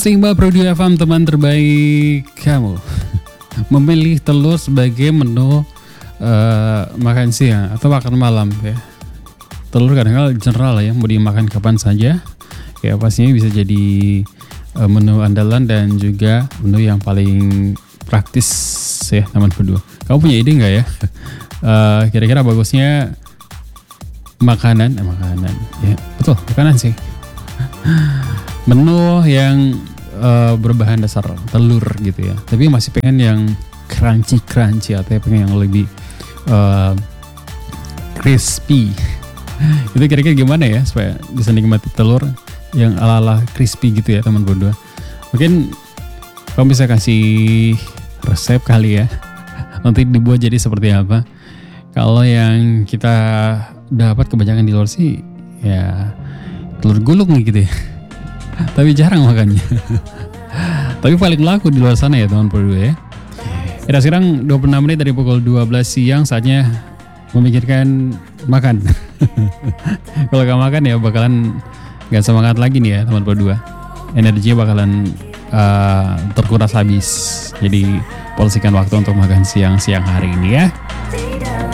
Simba Prodi FM, teman terbaik kamu. Memilih telur sebagai menu makan siang atau makan malam ya. Telur kadang-kadang general ya, mau dimakan kapan saja. Ya pastinya bisa jadi menu andalan dan juga menu yang paling praktis ya teman berdua. Kamu punya ide nggak ya? Kira-kira bagusnya makanan ya betul, makanan sih. Menu yang berbahan dasar telur gitu ya, tapi masih pengen yang crunchy atau pengen yang lebih crispy. Itu kira-kira gimana ya supaya bisa nikmati telur yang ala-ala crispy gitu ya teman berdua. Mungkin kamu bisa kasih resep kali ya, nanti dibuat jadi seperti apa. Kalau yang kita dapat kebanyakan di luar sih ya telur gulung gitu ya. Tapi jarang makannya. Tapi paling laku di luar sana ya teman berdua ya. Ya sekarang 26 menit dari pukul 12 siang, saatnya memikirkan makan. Kalau gak makan ya bakalan gak semangat lagi nih ya teman berdua. Energinya bakalan terkuras habis. Jadi polisikan waktu untuk makan siang hari ini ya.